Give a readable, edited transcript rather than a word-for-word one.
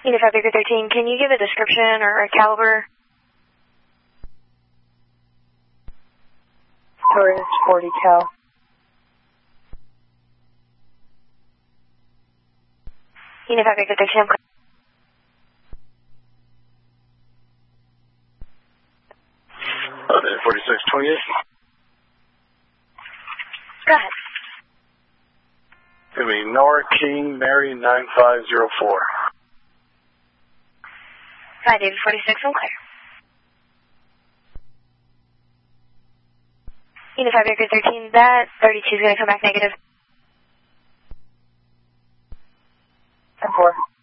Unit 5 Baker 13, can you give a description or a caliber? Taurus 40 cal. Unit 5 Baker 13, I'm clear. Okay, 4628. Go ahead. Give me Nora King Mary 9504. 5 David 46, I'm clear. Unit 5 Baker 13, that 32 is going to come back negative. 10-4.